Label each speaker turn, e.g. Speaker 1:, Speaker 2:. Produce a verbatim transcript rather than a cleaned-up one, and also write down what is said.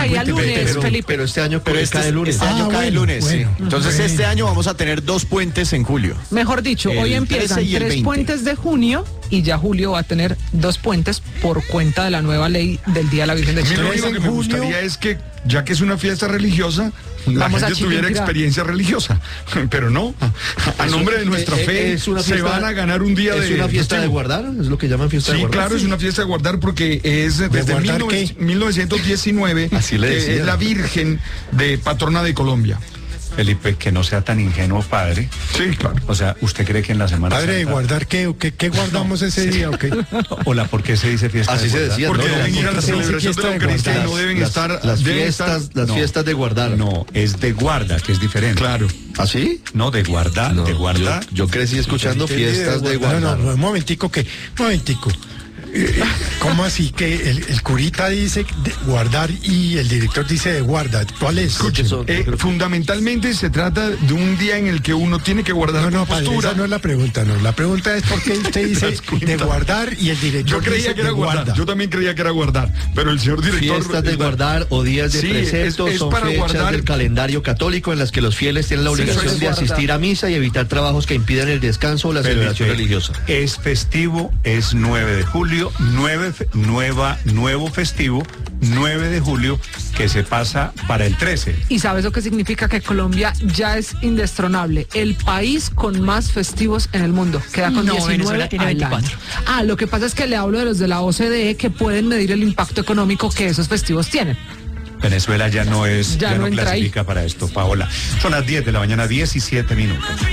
Speaker 1: caía lunes,
Speaker 2: pero,
Speaker 1: Felipe.
Speaker 2: Pero este año
Speaker 3: Pero este,
Speaker 2: cae lunes.
Speaker 3: este año
Speaker 4: Ah,
Speaker 3: cae
Speaker 4: bueno,
Speaker 3: lunes,
Speaker 4: bueno,
Speaker 3: sí. Entonces
Speaker 4: bueno.
Speaker 3: este año vamos a tener dos puentes en julio.
Speaker 1: Mejor dicho,
Speaker 3: El
Speaker 1: hoy empiezan
Speaker 3: trece y el
Speaker 1: tres
Speaker 3: veinte.
Speaker 1: puentes de junio y ya julio va a tener dos puentes por cuenta de la nueva ley del Día de la Virgen de
Speaker 5: A mí lo
Speaker 1: Chile.
Speaker 5: único que
Speaker 4: en
Speaker 5: me
Speaker 4: junio-
Speaker 5: gustaría es que, ya que es una fiesta religiosa, la
Speaker 1: Vamos a
Speaker 5: gente tuviera
Speaker 1: chiquinquirá.
Speaker 5: experiencia religiosa. Pero no, a nombre de nuestra
Speaker 2: Eh, eh,
Speaker 5: fe,
Speaker 2: es una
Speaker 5: se
Speaker 2: fiesta-
Speaker 5: van a ganar un día
Speaker 2: ¿Es
Speaker 5: de
Speaker 2: una fiesta de
Speaker 5: festivo.
Speaker 2: guardar? ¿Es lo que llaman fiesta de
Speaker 5: Sí,
Speaker 2: guardar?
Speaker 5: claro, es una fiesta de guardar porque es desde
Speaker 4: guardar
Speaker 5: mil
Speaker 4: qué?
Speaker 5: mil novecientos diecinueve
Speaker 2: Así le
Speaker 5: que
Speaker 2: decían.
Speaker 5: es la Virgen de patrona de Colombia.
Speaker 6: Felipe, que no sea tan ingenuo, padre.
Speaker 5: Sí, claro.
Speaker 6: O sea, ¿usted cree que en la Semana
Speaker 4: Padre, ¿de
Speaker 6: Santa...
Speaker 4: guardar qué? ¿O qué, qué guardamos ese día? ¿O qué?
Speaker 6: Hola, ¿por qué se dice fiesta
Speaker 2: Así
Speaker 6: de
Speaker 2: se
Speaker 6: guardar?
Speaker 2: decía,
Speaker 5: Porque
Speaker 2: ¿no?
Speaker 5: deben ir a la
Speaker 4: porque se dice
Speaker 5: celebración de
Speaker 4: fiesta
Speaker 5: la
Speaker 4: de
Speaker 5: Eucaristía y
Speaker 4: guardar.
Speaker 5: no deben
Speaker 2: Las-
Speaker 5: estar...
Speaker 2: las
Speaker 5: deben
Speaker 2: fiestas,
Speaker 5: estar-
Speaker 2: las
Speaker 6: no.
Speaker 2: fiestas de guardar.
Speaker 6: No, es de guarda, que es diferente.
Speaker 5: Claro.
Speaker 2: ¿Así?
Speaker 6: No, de guardar,
Speaker 2: No,
Speaker 6: de guardar.
Speaker 2: Yo, yo crecí escuchando fiestas de
Speaker 4: No,
Speaker 2: guardar.
Speaker 4: no, un momentico que, un momentico. Eh, ¿Cómo así que el, el curita dice de guardar y el director dice de guarda? ¿Cuál es?
Speaker 2: Escuchen, son-
Speaker 5: Eh, fundamentalmente se trata de un día en el que uno tiene que guardar
Speaker 4: No, no, padre,
Speaker 5: postura.
Speaker 4: esa no es la pregunta, no. La pregunta es por qué usted dice
Speaker 5: Das cuenta.
Speaker 4: de guardar y el director
Speaker 5: Yo
Speaker 4: dice
Speaker 5: creía que era
Speaker 4: de
Speaker 5: guardar.
Speaker 4: guarda.
Speaker 5: Yo también creía que era guardar. Pero el señor director...
Speaker 2: Fiestas de guardar o días de
Speaker 5: Sí,
Speaker 2: precepto
Speaker 5: es- es
Speaker 2: son
Speaker 5: para
Speaker 2: fechas
Speaker 5: guardar-
Speaker 2: del calendario católico en las que los fieles tienen la
Speaker 5: Sí,
Speaker 2: obligación
Speaker 5: eso es
Speaker 2: de
Speaker 1: guardar.
Speaker 2: asistir a misa y evitar trabajos que impidan el descanso o la celebración
Speaker 6: Felipe,
Speaker 2: religiosa.
Speaker 6: Es festivo, es nueve de julio, nueve, fe- nueva, nuevo festivo, nueve de julio, que se pasa para el trece.
Speaker 1: ¿Y sabes lo que significa? Que Colombia ya es indestronable, el país con más festivos en el mundo. Queda con
Speaker 7: No,
Speaker 1: diecinueve
Speaker 7: Venezuela tiene
Speaker 1: al año.
Speaker 7: veinticuatro.
Speaker 1: Ah, lo que pasa es que le hablo de los de la O C D E que pueden medir el impacto económico que esos festivos tienen.
Speaker 6: Venezuela ya no es,
Speaker 1: Ya
Speaker 6: ya,
Speaker 1: no
Speaker 6: no
Speaker 1: entra ahí.
Speaker 6: clasifica para esto, Paola. Son las diez de la mañana, diecisiete minutos.